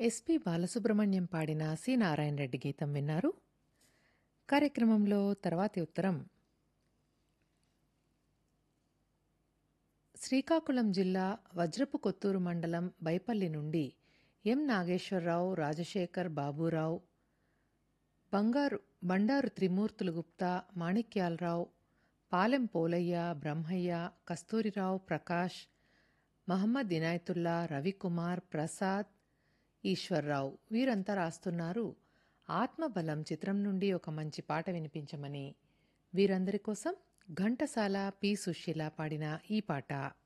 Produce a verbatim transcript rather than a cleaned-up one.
SP Balasubrahmanyam పాడిన C Narayana Reddy గీతం విన్నారు. కార్యక్రమంలో తర్వాతి ఉత్తరం శ్రీకాకుళం జిల్లా వజ్రపు కొత్తూరు మండలం బైపల్లి నుండి ఎం నాగేశ్వరరావు, రాజశేఖర్, బాబూరావు, బంగారు బండారు త్రిమూర్తులు గుప్తా, మాణిక్యాలరావు, పాలెం పోలయ్య, బ్రహ్మయ్య, కస్తూరిరావు, ప్రకాష్, మహమ్మద్ ఇనాయతుల్లా, రవికుమార్, ప్రసాద్, ఈశ్వర్రావు వీరంతా రాస్తున్నారు ఆత్మబలం చిత్రం నుండి ఒక మంచి పాట వినిపించమని. వీరందరి కోసం ఘంటసాల, పి సుశీల పాడిన ఈ పాట.